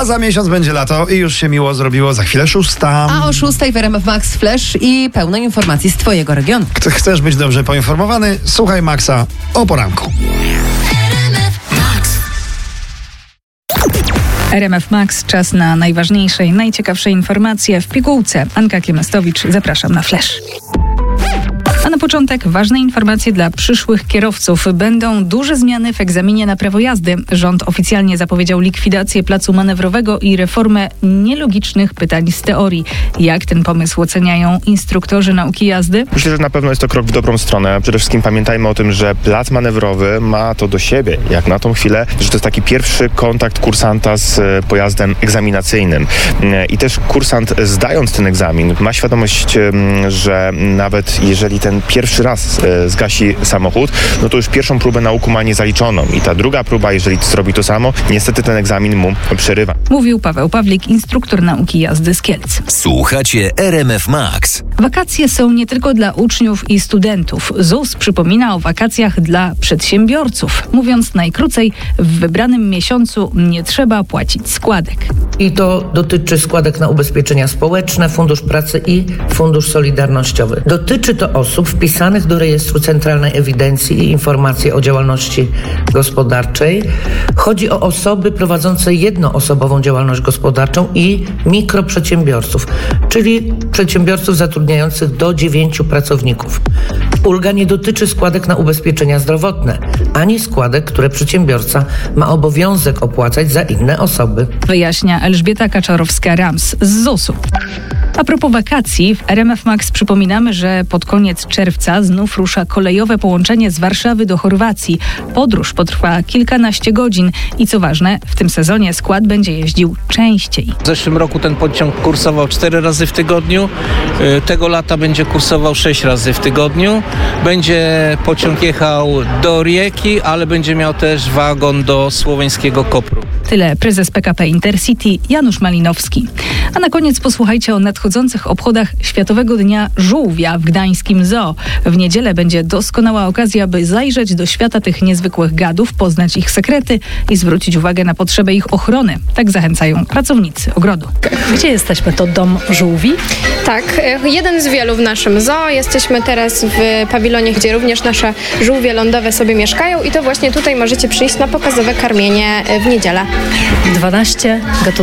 A za miesiąc będzie lato i już się miło zrobiło. Za chwilę 6. A o 6 w RMF Max Flash i pełno informacji z twojego regionu. Chcesz być dobrze poinformowany? Słuchaj Maxa o poranku. RMF Max, czas na najważniejsze i najciekawsze informacje w pigułce. Anka Kliemestowicz, zapraszam na Flash. A na początek ważne informacje dla przyszłych kierowców. Będą duże zmiany w egzaminie na prawo jazdy. Rząd oficjalnie zapowiedział likwidację placu manewrowego i reformę nielogicznych pytań z teorii. Jak ten pomysł oceniają instruktorzy nauki jazdy? Myślę, że na pewno jest to krok w dobrą stronę. Przede wszystkim pamiętajmy o tym, że plac manewrowy ma to do siebie, jak na tą chwilę, że to jest taki pierwszy kontakt kursanta z pojazdem egzaminacyjnym. I też kursant, zdając ten egzamin, ma świadomość, że nawet jeżeli ten pierwszy raz zgasi samochód, no to już pierwszą próbę na łuku ma niezaliczoną i ta druga próba, jeżeli zrobi to samo, niestety ten egzamin mu przerywa. Mówił Paweł Pawlik, instruktor nauki jazdy z Kielc. Słuchacie RMF Max. Wakacje są nie tylko dla uczniów i studentów. ZUS przypomina o wakacjach dla przedsiębiorców. Mówiąc najkrócej, w wybranym miesiącu nie trzeba płacić składek. I to dotyczy składek na ubezpieczenia społeczne, Fundusz Pracy i Fundusz Solidarnościowy. Dotyczy to osób wpisanych do rejestru Centralnej Ewidencji i Informacji o Działalności Gospodarczej. Chodzi o osoby prowadzące jednoosobową działalność gospodarczą i mikroprzedsiębiorców, czyli przedsiębiorców zatrudniających do 9 pracowników. Ulga nie dotyczy składek na ubezpieczenia zdrowotne, ani składek, które przedsiębiorca ma obowiązek opłacać za inne osoby. Wyjaśnia Elżbieta Kaczorowska-Rams z ZUS-u. A propos wakacji, w RMF Max przypominamy, że pod koniec czerwca znów rusza kolejowe połączenie z Warszawy do Chorwacji. Podróż potrwa kilkanaście godzin i co ważne, w tym sezonie skład będzie jeździł częściej. W zeszłym roku ten pociąg kursował 4 razy w tygodniu, tego lata będzie kursował 6 razy w tygodniu. Będzie pociąg jechał do Rijeki, ale będzie miał też wagon do słoweńskiego Kopru. Tyle prezes PKP Intercity Janusz Malinowski. A na koniec posłuchajcie o nadchodzących obchodach Światowego Dnia Żółwia w gdańskim zoo. W niedzielę będzie doskonała okazja, by zajrzeć do świata tych niezwykłych gadów, poznać ich sekrety i zwrócić uwagę na potrzebę ich ochrony. Tak zachęcają pracownicy ogrodu. Gdzie jesteśmy? To dom żółwi? Tak, jeden z wielu w naszym zoo. Jesteśmy teraz w pawilonie, gdzie również nasze żółwie lądowe sobie mieszkają i to właśnie tutaj możecie przyjść na pokazowe karmienie w niedzielę. 12 gatunków